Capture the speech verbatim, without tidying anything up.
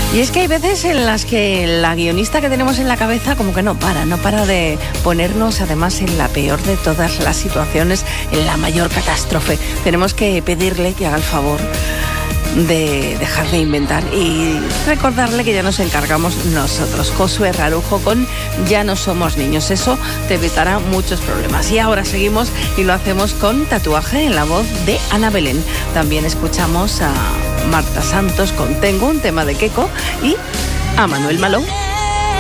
Y es que hay veces en las que la guionista que tenemos en la cabeza como que no para, no para de ponernos además en la peor de todas las situaciones, en la mayor catástrofe. Tenemos que pedirle que haga el favor de dejar de inventar y recordarle que ya nos encargamos nosotros. Josué Rarujo con Ya no somos niños. Eso te evitará muchos problemas. Y ahora seguimos y lo hacemos con Tatuaje en la voz de Ana Belén. También escuchamos a Marta Santos con Tengo, un tema de Keko, y a Manuel Malón